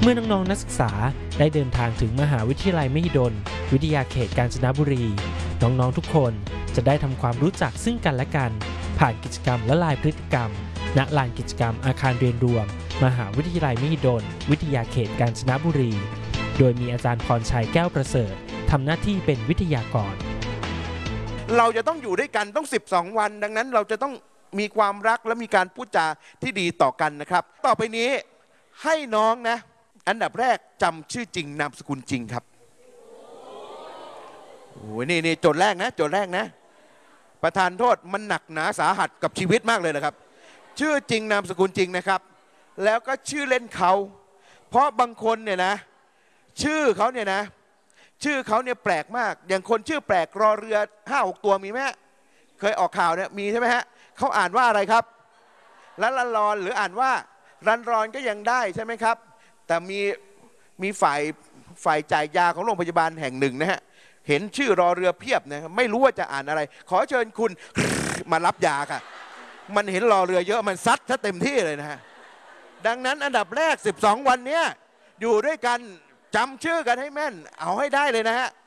เมื่อน้องๆนักศึกษาได้เดินทางถึงมหาวิทยาลัยมหิดลวิทยาเขตกาญจนบุรีน้องๆทุกคนจะได้ทำความรู้จักซึ่งกันและกันผ่านกิจกรรมและลายพฤติกรรมณลานกิจกรรมอาคารเรียนรวมมหาวิทยาลัยมหิดลวิทยาเขตกาญจนบุรีโดยมีอาจารย์พรชัยแก้วประเสริฐทำหน้าที่เป็นวิทยากรเราจะต้องอยู่ด้วยกันต้อง12 วันดังนั้นเราจะต้องมีความรักและมีการพูดจาที่ดีต่อกันนะครับต่อไปนี้ให้น้องนะอันดับแรกจำชื่อจริงนามสกุลจริงครับโอ้ยนี่โจทย์แรกนะโจทย์แรกนะประธานโทษมันหนักหนาสาหัสกับชีวิตมากเลยนะครับชื่อจริงนามสกุลจริงนะครับแล้วก็ชื่อเล่นเขาเพราะบางคนเนี่ยนะชื่อเขาเนี่ยแปลกมากอย่างคนชื่อแปลกรอเรือ5-6 ตัวมีไหมเคยออกข่าวเนี่ยมีใช่ไหมฮะเขาอ่านว่าอะไรครับลันรอนหรืออ่านว่ารันรอนก็ยังได้ใช่ไหมครับแต่มีฝ่ายจ่ายยาของโรงพยาบาลแห่งหนึ่งนะฮะเห็นชื่อรอเรือเพียบนะไม่รู้ว่าจะอ่านอะไรขอเชิญคุณมารับยาค่ะมันเห็นรอเรือเยอะมันซัดซะเต็มที่เลยนะฮะดังนั้นอันดับแรก12 วันนี้อยู่ด้วยกันจำชื่อกันให้แม่นเอาให้ได้เลยนะฮะ